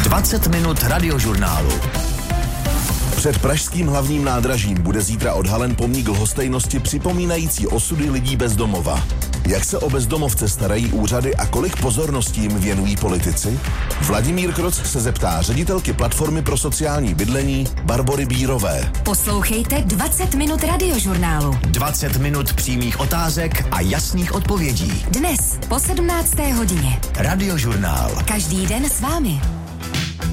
20 minut radiožurnálu. Před pražským hlavním nádražím bude zítra odhalen pomník lhostejnosti připomínající osudy lidí bez domova. Jak se o bezdomovce starají úřady a kolik pozorností jim věnují politici? Vladimír Kroc se zeptá ředitelky platformy pro sociální bydlení Barbory Bírové. Poslouchejte 20 minut radiožurnálu. 20 minut přímých otázek a jasných odpovědí. Dnes po 17. hodině. Radiožurnál. Každý den s vámi.